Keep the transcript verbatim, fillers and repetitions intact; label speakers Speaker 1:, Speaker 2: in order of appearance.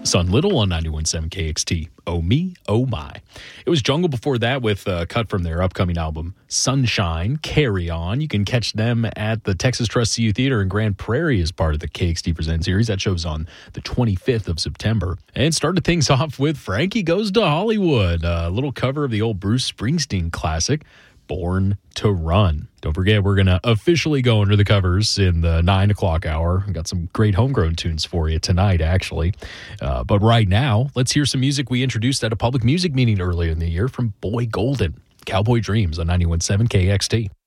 Speaker 1: Son Little on ninety-one point seven K X T. Oh Me, Oh My. It was Jungle before that with a cut from their upcoming album, Sunshine, Carry On. You can catch them at the Texas Trust C U Theater in Grand Prairie as part of the K X T Present series. That show's on the twenty-fifth of September. And started things off with Frankie Goes to Hollywood, a little cover of the old Bruce Springsteen classic, Born to Run. Don't forget, we're going to officially go under the covers in the nine o'clock hour. We've got some great homegrown tunes for you tonight, actually. Uh, but right now, let's hear some music we introduced at a public music meeting earlier in the year from Boy Golden. Cowboy Dreams on ninety-one point seven K X T.